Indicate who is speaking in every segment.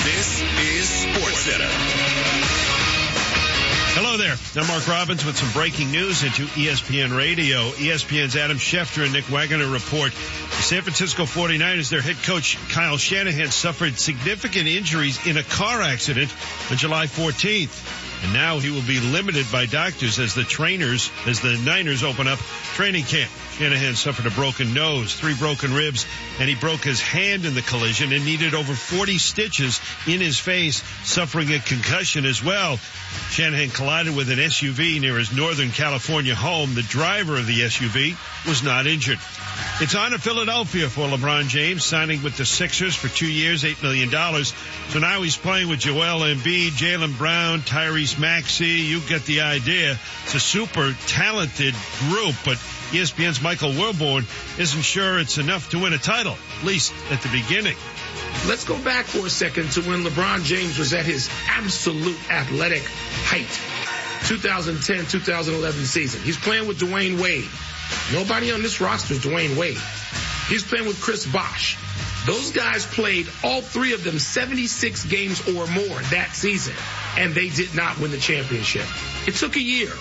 Speaker 1: This is SportsCenter.
Speaker 2: Hello there. I'm Mark Robbins with some breaking news into ESPN Radio. ESPN's Adam Schefter and Nick Wagner report the San Francisco 49ers, their head coach Kyle Shanahan suffered significant injuries in a car accident on July 14th. And now he will be limited by doctors as the Niners open up training camp. Shanahan suffered a broken nose, 3 broken ribs, and he broke his hand in the collision and needed over 40 stitches in his face, suffering a concussion as well. Shanahan collided with an SUV near his Northern California home. The driver of the SUV was not injured. It's on to Philadelphia for LeBron James, signing with the Sixers for 2 years, $8 million. So now he's playing with Joel Embiid, Jaylen Brown, Tyrese Maxey. You get the idea. It's a super talented group, but ESPN's Michael Wilborn isn't sure it's enough to win a title, at least at the beginning.
Speaker 3: Let's go back for a second to when LeBron James was at his absolute athletic height. 2010-2011 season. He's playing with Dwayne Wade. Nobody on this roster is Dwayne Wade. He's playing with Chris Bosh. Those guys played, all 3 of them, 76 games or more that season, and they did not win the championship. It took a year.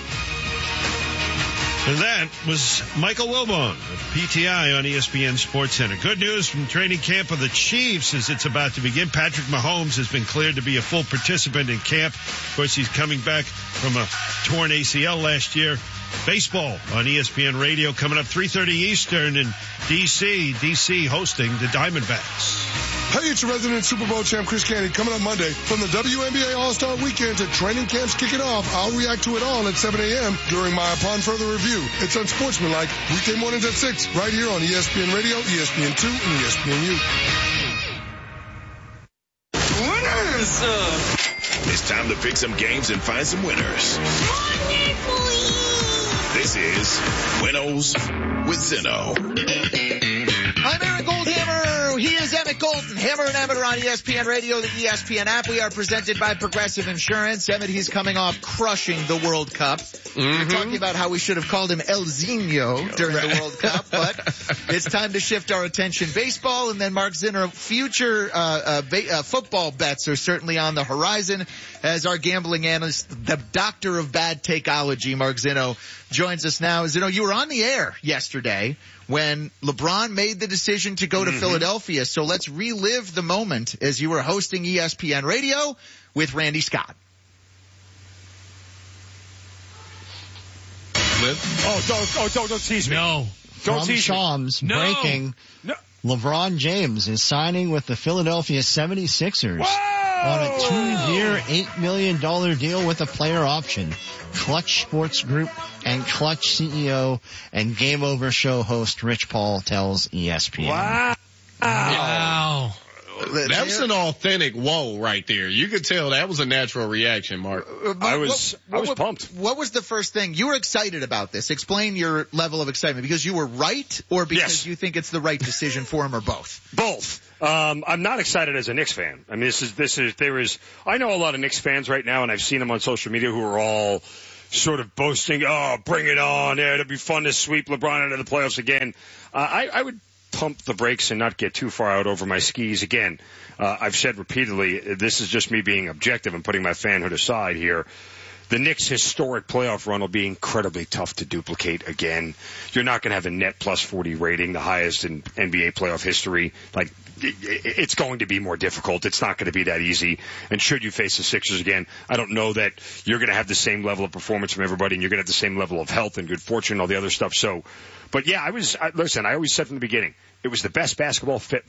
Speaker 2: And that was Michael Wilborn of PTI on ESPN SportsCenter. Good news from training camp of the Chiefs as it's about to begin. Patrick Mahomes has been cleared to be a full participant in camp. Of course, he's coming back from a torn ACL last year. Baseball on ESPN Radio coming up 3:30 Eastern in D.C. D.C. hosting the Diamondbacks.
Speaker 4: Hey, it's your resident Super Bowl champ Chris Canty coming up Monday. From the WNBA All-Star Weekend to training camps kicking off, I'll react to it all at 7 a.m. during my Upon Further Review. It's unsportsmanlike, weekday mornings at 6, right here on ESPN Radio, ESPN2, and ESPNU.
Speaker 1: Winners! It's time to pick some games and find some winners. This is Winnows with Zinno.
Speaker 5: I'm Aaron Goldhammer. He is Emmett Golden. Hammer and Emmett are on ESPN Radio, the ESPN app. We are presented by Progressive Insurance. Emmett, he's coming off crushing the World Cup. We're talking about how we should have called him El Zino during the World Cup, but it's time to shift our attention. Baseball and then Mark Zinner. Future football bets are certainly on the horizon as our gambling analyst, the doctor of bad takeology, Mark Zinno, joins us now. Zinno, you were on the air yesterday when LeBron made the decision to go to Philadelphia. So let's relive the moment as you were hosting ESPN Radio with Randy Scott.
Speaker 6: Don't tease me.
Speaker 7: No.
Speaker 6: Don't
Speaker 7: From
Speaker 6: tease
Speaker 7: Shams,
Speaker 6: me.
Speaker 7: breaking.
Speaker 6: No.
Speaker 7: LeBron James is signing with the Philadelphia 76ers on a 2-year, $8 million deal with a player option. Clutch Sports Group and Clutch CEO and Game Over show host Rich Paul tells ESPN.
Speaker 6: Wow.
Speaker 8: That was an authentic whoa right there. You could tell that was a natural reaction, Mark.
Speaker 6: I was pumped.
Speaker 5: What was the first thing? You were excited about this. Explain your level of excitement. Because you were right or because you think it's the right decision for him or both?
Speaker 6: Both. I'm not excited as a Knicks fan. I mean, I know a lot of Knicks fans right now, and I've seen them on social media who are all sort of boasting, oh, bring it on. Yeah, it'll be fun to sweep LeBron into the playoffs again. I would pump the brakes and not get too far out over my skis again. I've said repeatedly, this is just me being objective and putting my fanhood aside here. The Knicks' historic playoff run will be incredibly tough to duplicate again. You're not going to have a net plus 40 rating, the highest in NBA playoff history. Like, it's going to be more difficult. It's not going to be that easy. And should you face the Sixers again, I don't know that you're going to have the same level of performance from everybody, and you're going to have the same level of health and good fortune and all the other stuff. So, but yeah, listen, I always said from the beginning, it was the best basketball fit